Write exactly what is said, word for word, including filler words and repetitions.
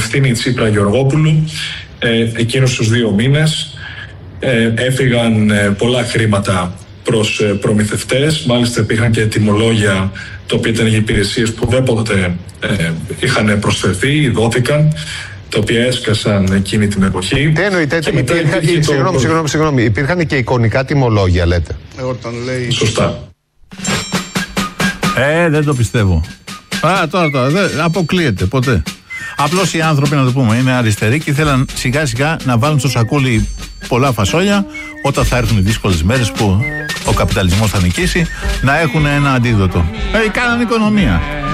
ευθύνη Τσίπρα-Γεωργόπουλου, ε, εκείνους τους δύο μήνες ε, έφυγαν ε, πολλά χρήματα προς ε, προμηθευτές. Μάλιστα υπήρχαν και τιμολόγια τα οποία ήταν για υπηρεσίες που ουδέποτε ε, είχαν προσφερθεί, δόθηκαν, τα οποία έσκασαν εκείνη την εποχή. Τι εννοείται, υπήρχαν, υπήρχαν, το... συγγνώμη, συγγνώμη, συγγνώμη, υπήρχαν και εικονικά τιμολόγια, λέτε. Ε, όταν λέει... Σωστά. Ε, δεν το πιστεύω. Α, τώρα, τώρα, δεν αποκλείεται ποτέ. Απλώς οι άνθρωποι, να το πούμε, είναι αριστεροί και ήθελαν σιγά σιγά να βάλουν στο σακούλι πολλά φασόλια όταν θα έρθουν οι δύσκολες μέρες που ο καπιταλισμός θα νικήσει, να έχουν ένα αντίδοτο. Ε, κάναν οικονομία.